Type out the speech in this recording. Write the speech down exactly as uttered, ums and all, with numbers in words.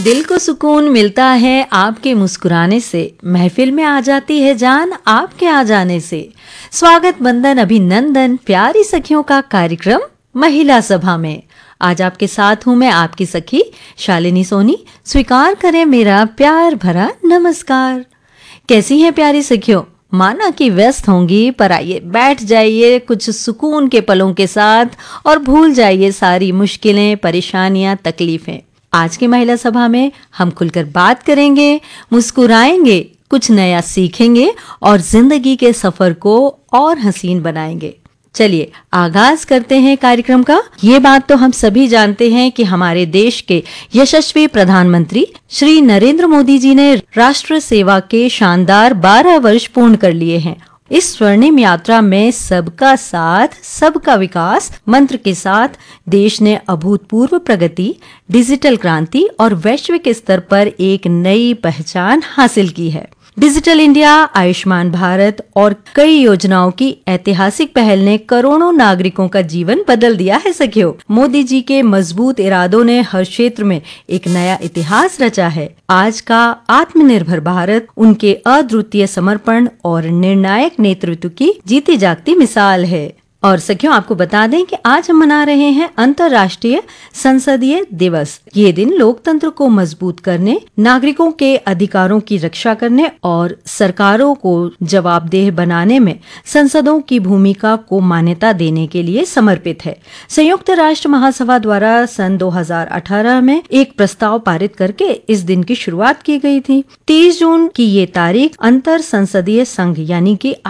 दिल को सुकून मिलता है आपके मुस्कुराने से, महफिल में आ जाती है जान आपके आ जाने से। स्वागत, वंदन, अभिनंदन प्यारी सखियों का कार्यक्रम महिला सभा में। आज आपके साथ हूं मैं, आपकी सखी शालिनी सोनी। स्वीकार करें मेरा प्यार भरा नमस्कार। कैसी हैं प्यारी सखियों? माना कि व्यस्त होंगी, पर आइए बैठ जाइए कुछ सुकून के पलों के साथ और भूल जाइए सारी मुश्किलें, परेशानियां, तकलीफें। आज की महिला सभा में हम खुलकर बात करेंगे, मुस्कुराएंगे, कुछ नया सीखेंगे और जिंदगी के सफर को और हसीन बनाएंगे। चलिए आगाज करते हैं कार्यक्रम का। ये बात तो हम सभी जानते हैं कि हमारे देश के यशस्वी प्रधानमंत्री श्री नरेंद्र मोदी जी ने राष्ट्र सेवा के शानदार बारह वर्ष पूर्ण कर लिए हैं। इस स्वर्णिम यात्रा में सबका साथ, सबका विकास मंत्र के साथ देश ने अभूतपूर्व प्रगति, डिजिटल क्रांति और वैश्विक स्तर पर एक नई पहचान हासिल की है। डिजिटल इंडिया, आयुष्मान भारत और कई योजनाओं की ऐतिहासिक पहल ने करोड़ों नागरिकों का जीवन बदल दिया है सखियों। मोदी जी के मजबूत इरादों ने हर क्षेत्र में एक नया इतिहास रचा है। आज का आत्मनिर्भर भारत उनके अद्वितीय समर्पण और निर्णायक नेतृत्व की जीती जागती मिसाल है। और सखियों, आपको बता दें कि आज हम मना रहे हैं अंतर्राष्ट्रीय संसदीय दिवस। ये दिन लोकतंत्र को मजबूत करने, नागरिकों के अधिकारों की रक्षा करने और सरकारों को जवाबदेह बनाने में संसदों की भूमिका को मान्यता देने के लिए समर्पित है। संयुक्त राष्ट्र महासभा द्वारा सन दो हज़ार अठारह में एक प्रस्ताव पारित करके इस दिन की शुरुआत की गई थी। तीस जून की ये तारीख अंतर संसदीय संघ यानी कि